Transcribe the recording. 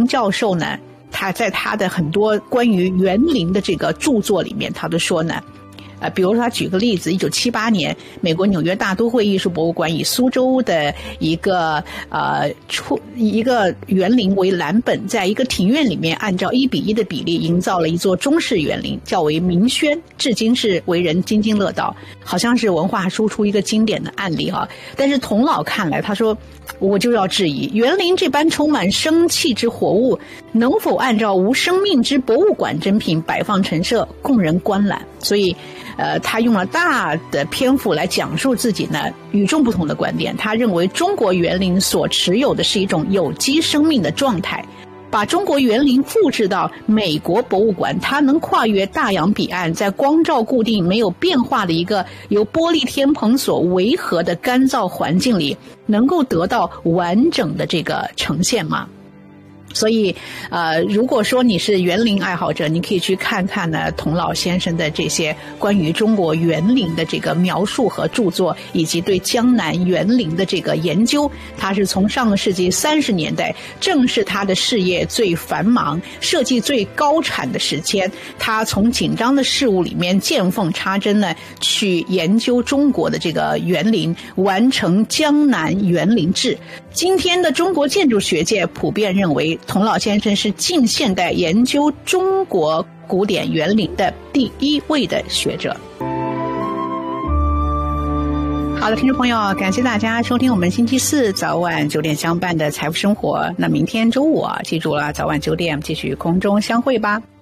龙教授呢，他在他的很多关于园林的这个著作里面，他都说呢，比如说他举个例子，1978年，美国纽约大都会艺术博物馆以苏州的一个园林为蓝本，在一个庭院里面按照1:1的比例营造了一座中式园林，较为明轩，至今是为人津津乐道，好像是文化输出一个经典的案例哈。但是童老看来，他说我就要质疑，园林这般充满生气之活物，能否按照无生命之博物馆珍品摆放陈设，供人观览？所以他用了大的篇幅来讲述自己呢与众不同的观点。他认为中国园林所持有的是一种有机生命的状态，把中国园林复制到美国博物馆，它能跨越大洋彼岸，在光照固定没有变化的一个由玻璃天棚所围合的干燥环境里，能够得到完整的这个呈现吗？所以如果说你是园林爱好者，你可以去看看呢童老先生的这些关于中国园林的这个描述和著作，以及对江南园林的这个研究。他是从上个世纪30年代，正是他的事业最繁忙、设计最高产的时间，他从紧张的事物里面见缝插针呢，去研究中国的这个园林，完成江南园林志。今天的中国建筑学界普遍认为，童老先生是近现代研究中国古典园林的第1位的学者。好的，听众朋友，感谢大家收听我们星期四早晚9点相伴的财富生活。那明天周五记住了，早晚9点继续空中相会吧。